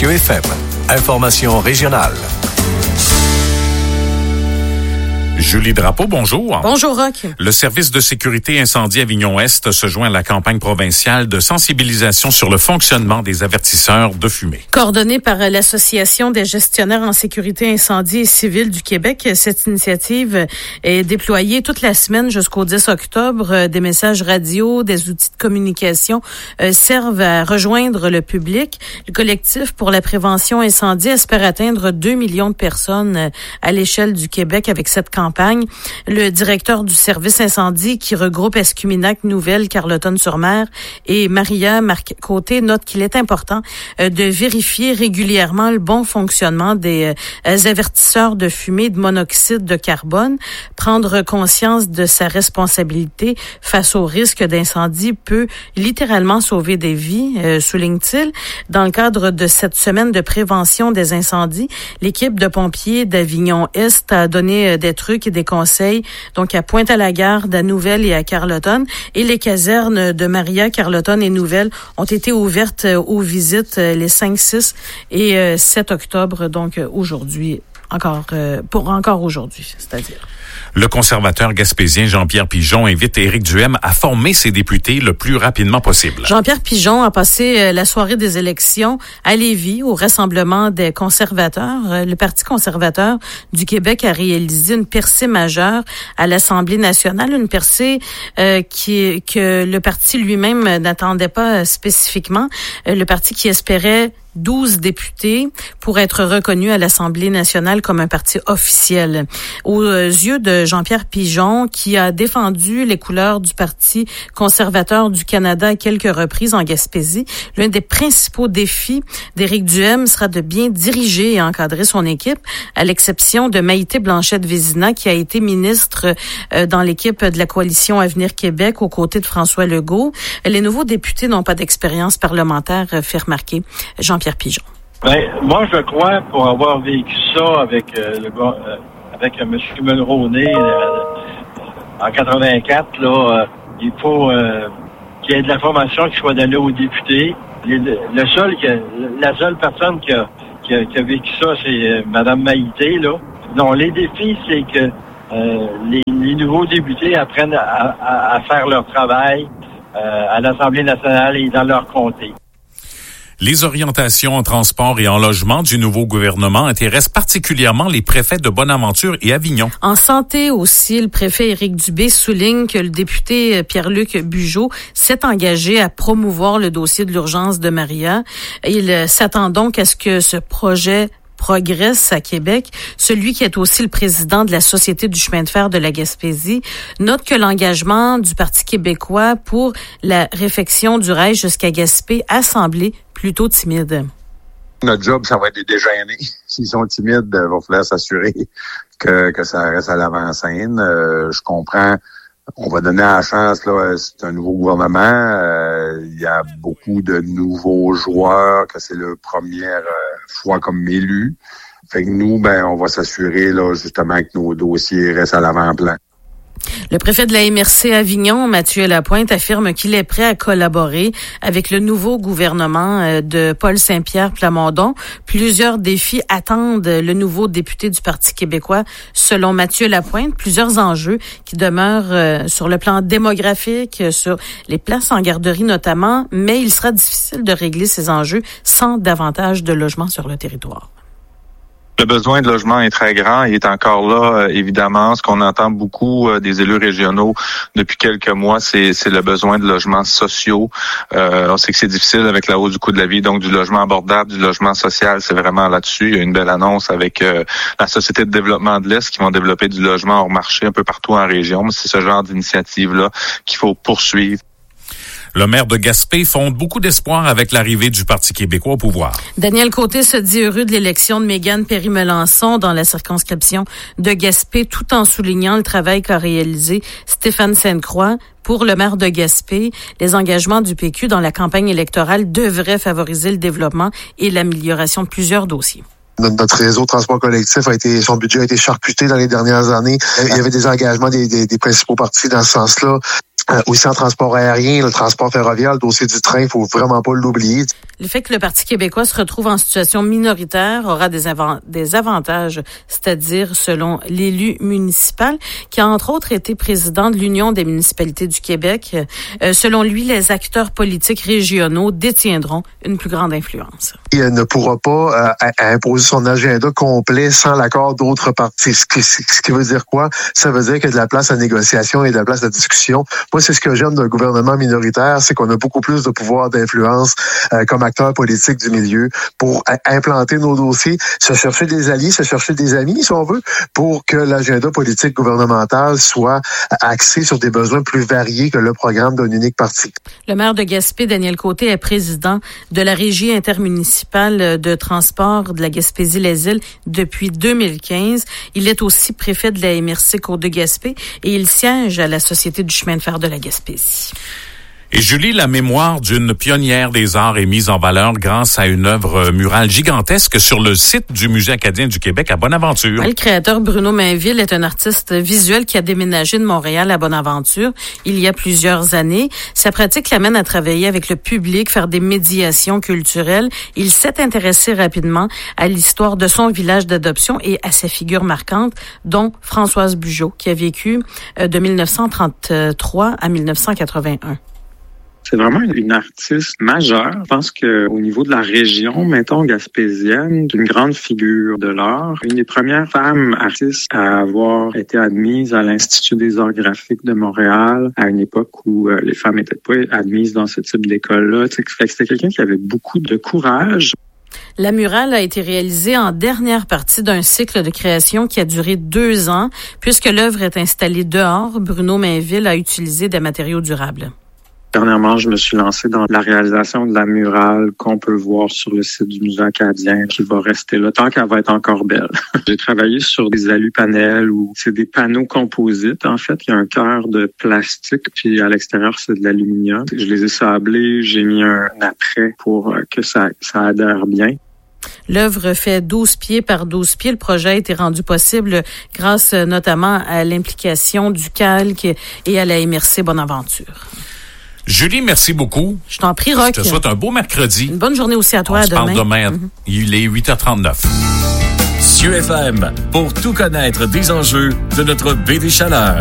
Mathieu FM. Information régionale. Julie Drapeau, bonjour. Bonjour, Roch. Le service de sécurité incendie Avignon-Est se joint à la campagne provinciale de sensibilisation sur le fonctionnement des avertisseurs de fumée. Coordonnée par l'Association des gestionnaires en sécurité incendie et civile du Québec, cette initiative est déployée toute la semaine jusqu'au 10 octobre. Des messages radio, des outils de communication servent à rejoindre le public. Le collectif pour la prévention incendie espère atteindre 2 millions de personnes à l'échelle du Québec avec cette campagne. Le directeur du service incendie qui regroupe Escuminac, Nouvelle, Carleton-sur-Mer et Maria Marc-Côté note qu'il est important de vérifier régulièrement le bon fonctionnement des avertisseurs de fumée de monoxyde de carbone. Prendre conscience de sa responsabilité face au risque d'incendie peut littéralement sauver des vies, souligne-t-il. Dans le cadre de cette semaine de prévention des incendies, l'équipe de pompiers d'Avignon-Est a donné des trucs et des conseils, donc à Pointe-à-la-Garde, à Nouvelle et à Carleton. Et les casernes de Maria, Carleton et Nouvelle ont été ouvertes aux visites les 5, 6 et 7 octobre, donc aujourd'hui, encore aujourd'hui, c'est-à-dire. Le conservateur gaspésien Jean-Pierre Pigeon invite Éric Duhem à former ses députés le plus rapidement possible. Jean-Pierre Pigeon a passé la soirée des élections à Lévis, au Rassemblement des conservateurs. Le Parti conservateur du Québec a réalisé une percée majeure à l'Assemblée nationale, une percée que le parti lui-même n'attendait pas spécifiquement. Le parti qui espérait 12 députés pour être reconnus à l'Assemblée nationale comme un parti officiel. Aux yeux de Jean-Pierre Pigeon, qui a défendu les couleurs du Parti conservateur du Canada à quelques reprises en Gaspésie, l'un des principaux défis d'Éric Duhem sera de bien diriger et encadrer son équipe, à l'exception de Maïté Blanchette-Vézina, qui a été ministre dans l'équipe de la coalition Avenir Québec aux côtés de François Legault. Les nouveaux députés n'ont pas d'expérience parlementaire, fait remarquer Jean-Pierre Pigeon. Moi, je crois, pour avoir vécu ça avec M. Mulroney en 84, il faut qu'il y ait de l'information qui soit donnée aux députés. La seule personne qui a vécu ça, c'est Mme Maïté, là. Donc, les défis, c'est que les nouveaux députés apprennent à faire leur travail à l'Assemblée nationale et dans leur comté. Les orientations en transport et en logement du nouveau gouvernement intéressent particulièrement les préfets de Bonaventure et Avignon. En santé aussi, le préfet Éric Dubé souligne que le député Pierre-Luc Bugeaud s'est engagé à promouvoir le dossier de l'urgence de Maria. Il s'attend donc à ce que ce projet progresse à Québec. Celui qui est aussi le président de la Société du chemin de fer de la Gaspésie note que l'engagement du Parti québécois pour la réfection du rail jusqu'à Gaspé a semblé plutôt timide. Notre job, ça va être de dégêner. S'ils sont timides, il va falloir s'assurer que ça reste à l'avant-scène. Je comprends. On va donner la chance, là, c'est un nouveau gouvernement. Il y a beaucoup de nouveaux joueurs, que c'est leur première fois comme élu. Fait que nous, on va s'assurer, là, justement, que nos dossiers restent à l'avant-plan. Le préfet de la MRC Avignon, Mathieu Lapointe, affirme qu'il est prêt à collaborer avec le nouveau gouvernement de Paul Saint-Pierre Plamondon. Plusieurs défis attendent le nouveau député du Parti québécois. Selon Mathieu Lapointe, plusieurs enjeux qui demeurent sur le plan démographique, sur les places en garderie notamment, mais il sera difficile de régler ces enjeux sans davantage de logements sur le territoire. Le besoin de logement est très grand. Il est encore là, évidemment. Ce qu'on entend beaucoup des élus régionaux depuis quelques mois, c'est le besoin de logements sociaux. On sait que c'est difficile avec la hausse du coût de la vie, donc du logement abordable, du logement social, c'est vraiment là-dessus. Il y a une belle annonce avec la Société de développement de l'Est qui vont développer du logement hors marché un peu partout en région. C'est ce genre d'initiative-là qu'il faut poursuivre. Le maire de Gaspé fonde beaucoup d'espoir avec l'arrivée du Parti québécois au pouvoir. Daniel Côté se dit heureux de l'élection de Mégane Perry-Melançon dans la circonscription de Gaspé, tout en soulignant le travail qu'a réalisé Stéphane Sainte-Croix. Pour le maire de Gaspé, les engagements du PQ dans la campagne électorale devraient favoriser le développement et l'amélioration de plusieurs dossiers. Notre réseau de transport collectif son budget a été charcuté dans les dernières années. Il y avait des engagements des principaux partis dans ce sens-là. Aussi en transport aérien, le transport ferroviaire, le dossier du train, il faut vraiment pas l'oublier. Le fait que le Parti québécois se retrouve en situation minoritaire aura des avantages, c'est-à-dire selon l'élu municipal, qui a entre autres été président de l'Union des municipalités du Québec. Selon lui, les acteurs politiques régionaux détiendront une plus grande influence. Il ne pourra pas imposer son agenda complet sans l'accord d'autres partis. Ce qui veut dire quoi? Ça veut dire qu'il y a de la place à négociation et de la place à discussion. Moi, c'est ce que j'aime d'un gouvernement minoritaire, c'est qu'on a beaucoup plus de pouvoir d'influence comme acteurs politiques du milieu pour implanter nos dossiers, se chercher des alliés, se chercher des amis, si on veut, pour que l'agenda politique gouvernemental soit axé sur des besoins plus variés que le programme d'un unique parti. Le maire de Gaspé, Daniel Côté, est président de la Régie intermunicipale de transport de la Gaspésie-les-Îles depuis 2015. Il est aussi préfet de la MRC Côte-de-Gaspé et il siège à la Société du chemin de fer de la Gaspésie. Et Julie, la mémoire d'une pionnière des arts est mise en valeur grâce à une œuvre murale gigantesque sur le site du Musée acadien du Québec à Bonaventure. Le créateur Bruno Mainville est un artiste visuel qui a déménagé de Montréal à Bonaventure il y a plusieurs années. Sa pratique l'amène à travailler avec le public, faire des médiations culturelles. Il s'est intéressé rapidement à l'histoire de son village d'adoption et à ses figures marquantes, dont Françoise Bugeaud, qui a vécu de 1933 à 1981. C'est vraiment une artiste majeure. Je pense qu'au niveau de la région, mettons, gaspésienne, une grande figure de l'art. Une des premières femmes artistes à avoir été admise à l'Institut des arts graphiques de Montréal à une époque où les femmes n'étaient pas admises dans ce type d'école-là. C'était quelqu'un qui avait beaucoup de courage. La murale a été réalisée en dernière partie d'un cycle de création qui a duré 2 ans. Puisque l'œuvre est installée dehors, Bruno Mainville a utilisé des matériaux durables. Dernièrement, je me suis lancé dans la réalisation de la murale qu'on peut voir sur le site du Musée acadien, qui va rester là tant qu'elle va être encore belle. J'ai travaillé sur des alupanels où c'est des panneaux composites. En fait, il y a un cœur de plastique, puis à l'extérieur, c'est de l'aluminium. Je les ai sablés, j'ai mis un après pour que ça adhère bien. L'œuvre fait 12 pieds par 12 pieds. Le projet a été rendu possible grâce notamment à l'implication du Calque et à la MRC Bonaventure. Julie, merci beaucoup. Je t'en prie, Roch. Je te souhaite un beau mercredi. Une bonne journée aussi à toi. On se parle demain. Il est 8h39. Cieux FM, pour tout connaître des enjeux de notre baie des Chaleurs.